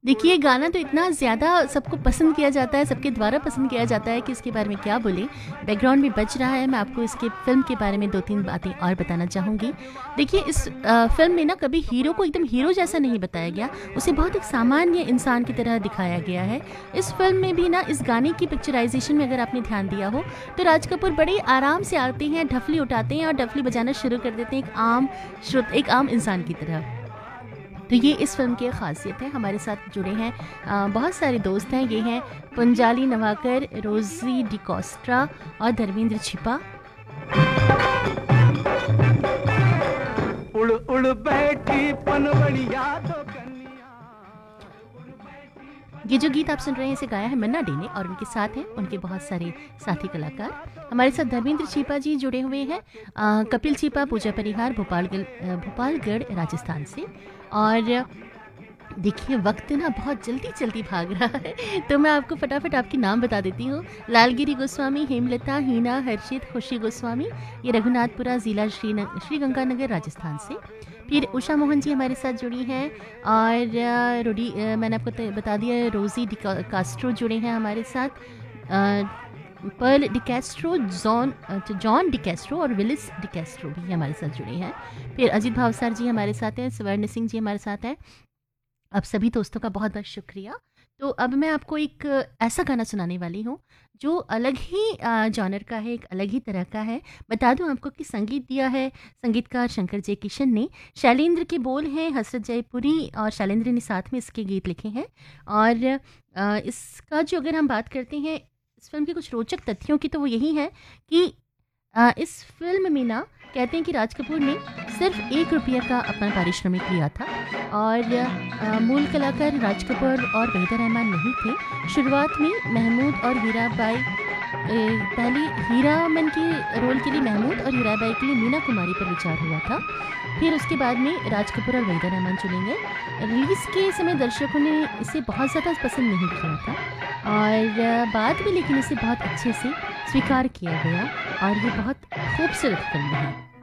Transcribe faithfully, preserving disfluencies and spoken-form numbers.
देखिए, गाना तो इतना ज़्यादा सबको पसंद किया जाता है, सबके द्वारा पसंद किया जाता है कि इसके बारे में क्या बोलें। बैकग्राउंड में बज रहा है, मैं आपको इसके फ़िल्म के बारे में दो तीन बातें और बताना चाहूँगी। देखिए, इस अ, फ़िल्म में ना कभी हीरो को एकदम हीरो जैसा नहीं बताया गया, उसे बहुत एक सामान्य इंसान की तरह दिखाया गया है। इस फ़िल्म में भी ना इस गाने की पिक्चराइज़ेशन में अगर आपने ध्यान दिया हो, तो राज कपूर बड़े आराम से आते हैं, ढफली उठाते हैं और ढफली बजाना शुरू कर देते हैं एक आम श्रोत एक आम इंसान की तरह। तो ये इस फ़िल्म की एक ख़ासियत है। हमारे साथ जुड़े हैं अ, बहुत सारे दोस्त हैं। ये हैं पंजाली नवाकर, रोज़ी डिकोस्ट्रा और धर्मेंद्र छिपा। उड़ उड़ बैठी पनवड़िया तो कन्या। ये जो गीत आप सुन रहे हैं इसे गाया है मन्ना डे ने और उनके साथ हैं उनके बहुत सारे साथी कलाकार। हमारे साथ धर्मेंद्र छिपा जी जुड़े हुए हैं। अ, कपिल छिपा, पूजा परिहार, भोपालगढ़ अ, भोपालगढ़ राजस्थान से। और देखिए, वक्त ना बहुत जल्दी जल्दी भाग रहा है, तो मैं आपको फटाफट आपके नाम बता देती हूँ। लालगिरी गोस्वामी, हेमलता, हीना, हर्षित, खुशी गोस्वामी, ये रघुनाथपुरा ज़िला श्री श्रीगंगानगर राजस्थान से। फिर उषा मोहन जी हमारे साथ जुड़ी हैं। और अ, रोडी अ, मैंने आपको त- बता दिया है, रोज़ी डिका कास्ट्रो जुड़े हैं हमारे साथ। अ, पर्ल डिकैस्ट्रो, जॉन अ, जॉन डिकैस्ट्रो और विलिस डिकैस्ट्रो भी हमारे साथ जुड़े हैं। फिर अजीत भावसार जी हमारे साथ हैं, स्वर्ण सिंह जी हमारे साथ हैं। आप सभी दोस्तों का बहुत बहुत शुक्रिया। तो अब मैं आपको एक ऐसा गाना सुनाने वाली हूँ जो अलग ही जॉनर का है, एक अलग ही तरह का है। बता दूं आपको कि संगीत दिया है संगीतकार शंकर जय किशन ने। शैलेंद्र के बोल हैं हसरत जयपुरी और शैलेंद्र ने साथ में इसके गीत लिखे हैं। और अ, इसका जो अगर हम बात करते हैं इस फिल्म के कुछ रोचक तथ्यों की, तो वो यही है कि अ, इस फिल्म में ना कहते हैं कि राज कपूर ने सिर्फ एक रुपये का अपना पारिश्रमिक लिया था। और अ, मूल कलाकार राज कपूर और वहीदा रहमान नहीं थे। शुरुआत में महमूद और हीराबाई ए, पहले हीरामन के रोल के लिए महमूद और हीराबाई के लिए मीना कुमारी पर विचार हुआ था। फिर उसके बाद में राज कपूर और वहीदा रहमान चुनेंगे। रिलीज़ के समय दर्शकों ने इसे बहुत ज़्यादा पसंद नहीं किया था और अ, बाद में लेकिन इसे बहुत अच्छे से स्वीकार किया गया और ये बहुत खूबसूरत फिल्म है।